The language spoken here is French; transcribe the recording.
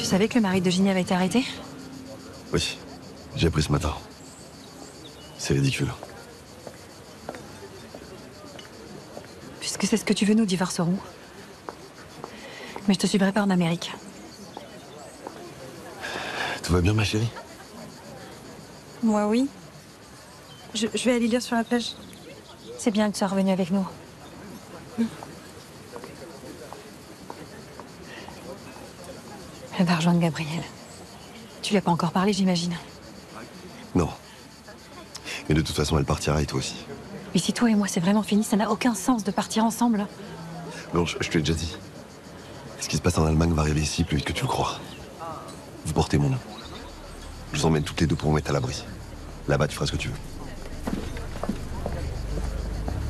savais que le mari de Ginny avait été arrêté? Oui, j'ai appris ce matin. C'est ridicule. Puisque c'est ce que tu veux, nous divorcerons. Mais je te suivrai pas en Amérique. Tout va bien, ma chérie? Moi, oui. Je vais aller lire sur la plage. C'est bien que tu sois revenu avec nous. Elle va rejoindre Gabriel. Tu lui as pas encore parlé, j'imagine. Non. Mais de toute façon, elle partira et toi aussi. Mais si toi et moi c'est vraiment fini, ça n'a aucun sens de partir ensemble. Non, je te l'ai déjà dit. Ce qui se passe en Allemagne va arriver ici plus vite que tu le crois. Vous portez mon nom. Je vous emmène toutes les deux pour vous mettre à l'abri. Là-bas, tu feras ce que tu veux.